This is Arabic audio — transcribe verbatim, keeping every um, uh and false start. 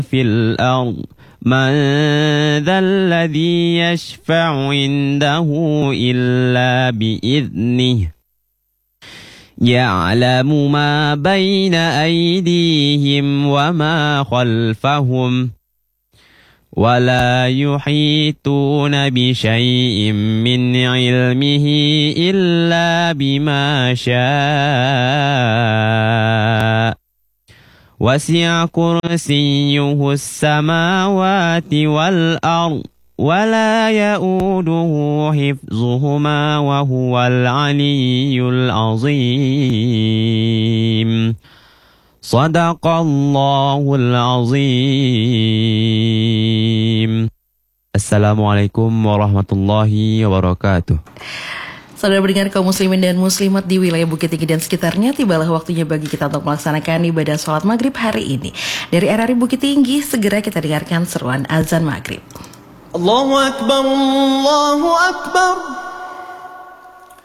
في الأرض من ذا الذي يشفع عنده إلا بإذنه يعلم ما بين أيديهم وما خلفهم ولا يحيطون بشيء من علمه إلا بما شاء وسع كرسيه السماوات والأرض ولا يؤوده حفظهما وهو العلي العظيم صدق الله العظيم. Assalamualaikum warahmatullahi wabarakatuh. Saudara pendengar kaum muslimin dan muslimat di wilayah Bukit Tinggi dan sekitarnya, tibalah waktunya bagi kita untuk melaksanakan ibadah sholat maghrib hari ini. Dari R R I Bukit Tinggi, segera kita dengarkan seruan azan maghrib. Allahu Akbar, Allahu Akbar.